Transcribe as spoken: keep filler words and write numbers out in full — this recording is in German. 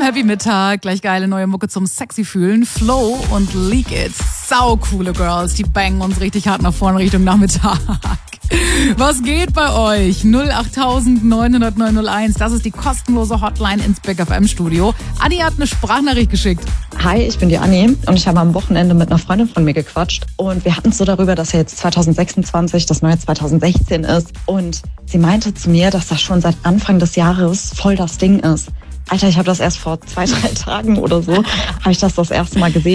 Happy Mittag, gleich geile neue Mucke zum sexy fühlen. Flow und Leak It. Sau coole Girls, die bangen uns richtig hart nach vorne Richtung Nachmittag. Was geht bei euch? null acht neun null null neun null eins, das ist die kostenlose Hotline ins Big F M Studio. Anni hat eine Sprachnachricht geschickt. Hi, ich bin die Anni und ich habe am Wochenende mit einer Freundin von mir gequatscht und wir hatten es so darüber, dass ja jetzt zwanzig sechsundzwanzig das neue zwanzig sechzehn ist und sie meinte zu mir, dass das schon seit Anfang des Jahres voll das Ding ist. Alter, ich habe das erst vor zwei, drei Tagen oder so, habe ich das das erste Mal gesehen.